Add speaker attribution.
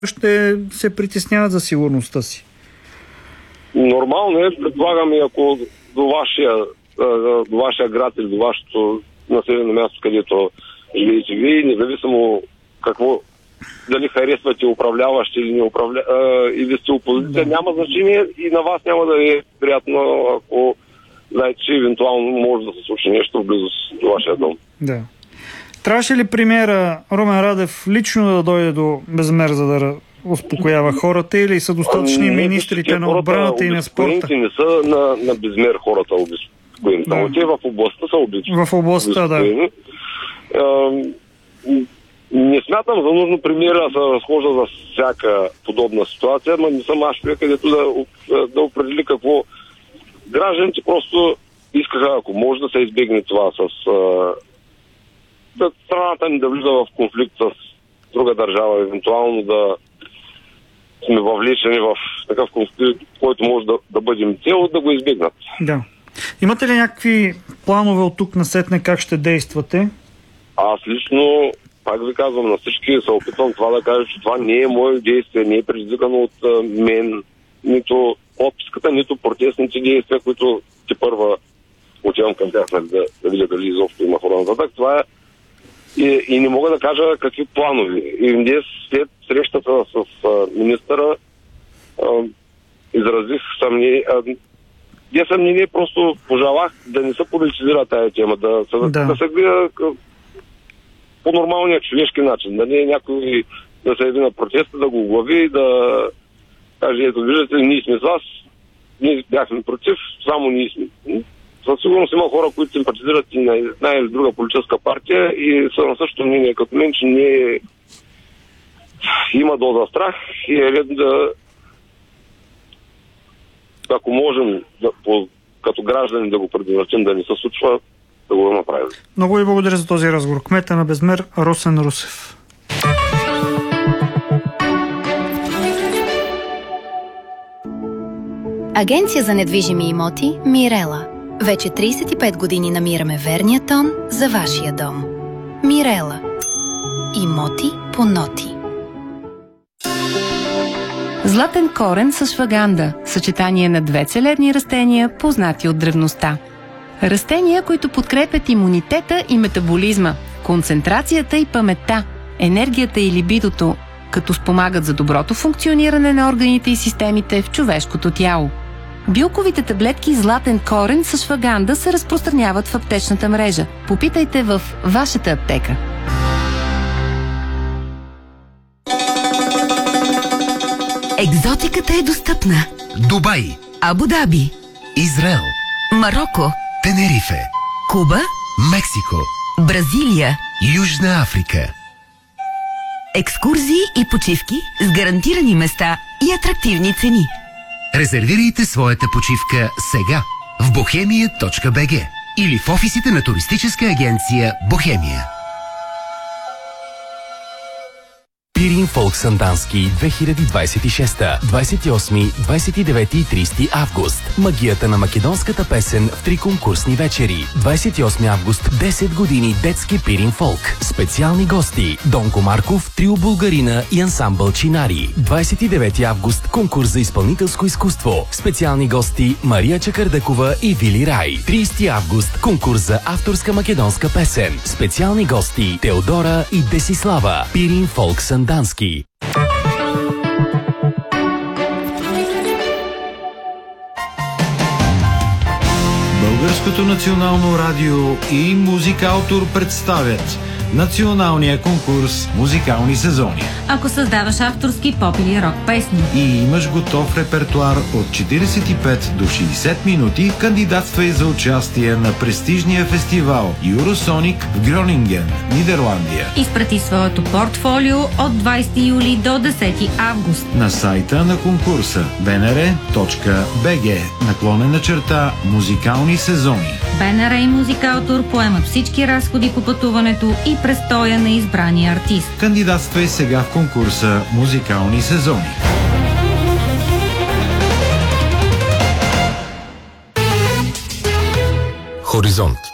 Speaker 1: ще се притесняват за сигурността си.
Speaker 2: Нормално е, предполагам, и ако до вашия град или до вашето населено място, където живеете вие, независимо дали харесвате управляващи или не или сте опозиция, няма значение и на вас няма да е приятно, ако знаете, че евентуално може да се случи нещо в близост до вашия дом.
Speaker 1: Да. Трябваше ли премиера Румен Радев лично да дойде до Безмер, за да успокоява хората, или са достатъчни министрите на отбраната и на спорта?
Speaker 2: Не са на Безмер хората обезпокоени. Да. Те в областта са обезпокоени.
Speaker 1: В областта, да.
Speaker 2: Не смятам за нужно премиера да се разхожда за всяка подобна ситуация, но не съм аз човек, където да определи какво. Гражданите просто искаха, ако може да се избегне това да страната ни да влиза в конфликт с друга държава, евентуално да сме въвлечени в такъв конфликт, който може да бъдем цел, да го избегнат.
Speaker 1: Да. Имате ли някакви планове от тук насетне как ще действате?
Speaker 2: Аз лично, пак ви казвам, на всички се опитвам това да кажа, че това не е мое действие, не е предизвикано от мен, нито подписката, нито протестните действия, които тепърва отивам към тях, да видя дали изобщо има хора нататък. Това е и не мога да кажа какви планови. И днес след срещата с министъра изразих съмнение, просто пожелах да не се политизира тая тема, да се гледа по нормалния човешки начин, да не е някой да се яви на протеста, да го оглави и да каже, ето виждате, ние сме с вас, ние бяхме против, само ние сме. Със сигурност има хора, които симпатизират и на една или друга политическа партия и са на същото мнение като мен, че не има доза страх и е ред ако можем като граждани да го предотвратим да не се случва, да го направим.
Speaker 1: Много ви благодаря за този разговор. Кмета на Безмер Росен Русев.
Speaker 3: Агенция за недвижими имоти Мирела. Вече 35 години намираме верния тон за вашия дом. Мирела. Имоти по ноти.
Speaker 4: Златен корен с шваганда. Съчетание на две целебни растения, познати от древността. Растения, които подкрепят имунитета и метаболизма, концентрацията и паметта, енергията и либидото, като спомагат за доброто функциониране на органите и системите в човешкото тяло. Билковите таблетки Златен корен с шваганда се разпространяват в аптечната мрежа. Попитайте в вашата аптека.
Speaker 5: Екзотиката е достъпна.
Speaker 6: Дубай,
Speaker 5: Абу Даби,
Speaker 6: Израел,
Speaker 5: Мароко,
Speaker 6: Тенерифе,
Speaker 5: Куба,
Speaker 6: Мексико,
Speaker 5: Бразилия,
Speaker 6: Южна Африка.
Speaker 5: Екскурзии и почивки с гарантирани места и атрактивни цени.
Speaker 6: Резервирайте своята почивка сега в bohemia.bg или в офисите на туристическа агенция Бохемия. Пирин Фолк Сандански 2026, 28, 29 и 30 август. Магията на македонската песен в 3 конкурсни вечери. 28 август, 10 години детски Пирин Фолк. Специални гости: Донко Марков, Трио Булгарина и ансамбъл Чинари. 29 август, конкурс за изпълнителско изкуство. Специални гости: Мария Чакърдъкова и Вили Рай. 30 август, конкурс за авторска македонска песен. Специални гости: Теодора и Десислава. Пирин Фолк Сандански.
Speaker 7: Българското национално радио и Музикаутор представят националния конкурс Музикални сезони.
Speaker 8: Ако създаваш авторски поп или рок песни
Speaker 7: и имаш готов репертуар от 45 до 60 минути, кандидатствай за участие на престижния фестивал Юросоник в Гронинген, Нидерландия.
Speaker 8: Изпрати своето портфолио от 20 юли до 10 август
Speaker 7: на сайта на конкурса bnr.bg/музикални сезони.
Speaker 8: БНР и Музикаутор поемат всички разходи по пътуването и престоя на избрания артист.
Speaker 7: Кандидатствай сега в конкурса Музикални сезони.
Speaker 6: Хоризонт.